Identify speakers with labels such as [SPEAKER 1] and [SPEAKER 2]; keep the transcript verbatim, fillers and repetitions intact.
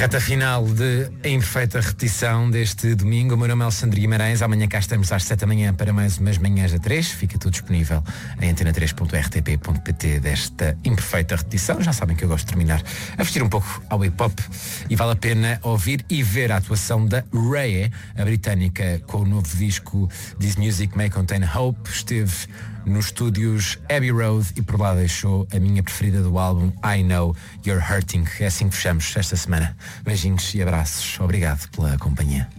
[SPEAKER 1] Reta final de A Imperfeita Repetição deste domingo. O meu nome é Alexandre Guimarães. Amanhã cá estamos às sete da manhã para mais umas manhãs da três. Fica tudo disponível em antena três ponto r t p ponto p t desta Imperfeita Repetição. Já sabem que eu gosto de terminar a vestir um pouco ao hip-hop e vale a pena ouvir e ver a atuação da Raye, a britânica, com o novo disco This Music May Contain Hope. Esteve nos estúdios Abbey Road e por lá deixou a minha preferida do álbum, I Know You're Hurting. É assim que fechamos esta semana. Beijinhos e abraços. Obrigado pela companhia.